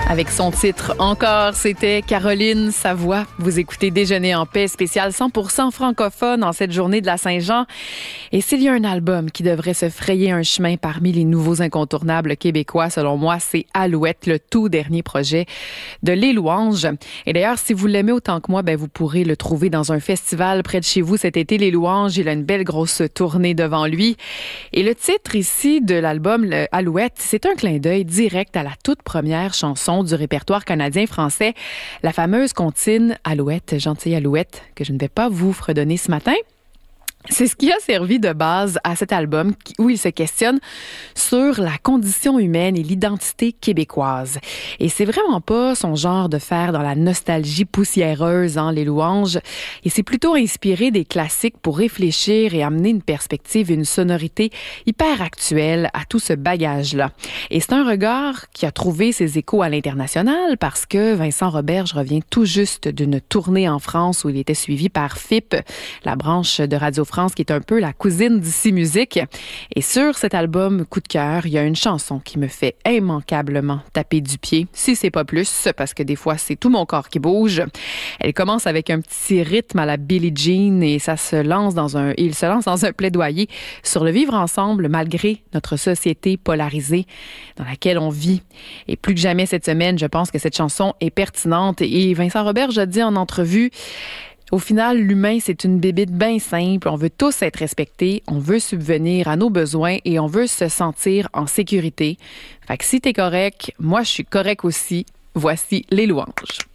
Avec son titre « Encore », c'était Caroline Savoie. Vous écoutez Déjeuner en paix, spécial 100% francophone en cette journée de la Saint-Jean. Et s'il y a un album qui devrait se frayer un chemin parmi les nouveaux incontournables québécois, selon moi, c'est Alouette, le tout dernier projet de Les Louanges. Et d'ailleurs, si vous l'aimez autant que moi, vous pourrez le trouver dans un festival près de chez vous cet été, Les Louanges. Il a une belle grosse tournée devant lui. Et le titre ici de l'album Alouette, c'est un clin d'œil direct à la toute première chanson du répertoire canadien-français, la fameuse comptine Alouette, gentille Alouette, que je ne vais pas vous fredonner ce matin. C'est ce qui a servi de base à cet album où il se questionne sur la condition humaine et l'identité québécoise. Et c'est vraiment pas son genre de faire dans la nostalgie poussiéreuse, Les Louanges. Et c'est plutôt inspiré des classiques pour réfléchir et amener une perspective et une sonorité hyper actuelle à tout ce bagage-là. Et c'est un regard qui a trouvé ses échos à l'international parce que Vincent Roberge revient tout juste d'une tournée en France où il était suivi par FIP, la branche de Radio France qui est un peu la cousine d'Ici Musique. Et sur cet album Coup de cœur, il y a une chanson qui me fait immanquablement taper du pied, si c'est pas plus, parce que des fois, c'est tout mon corps qui bouge. Elle commence avec un petit rythme à la Billie Jean et il se lance dans un plaidoyer sur le vivre ensemble malgré notre société polarisée dans laquelle on vit. Et plus que jamais cette semaine, je pense que cette chanson est pertinente. Et Vincent Roberge a dit en entrevue: au final, l'humain, c'est une bébite bien simple. On veut tous être respectés, on veut subvenir à nos besoins et on veut se sentir en sécurité. Fait que si t'es correct, moi, je suis correct aussi. Voici Les Louanges.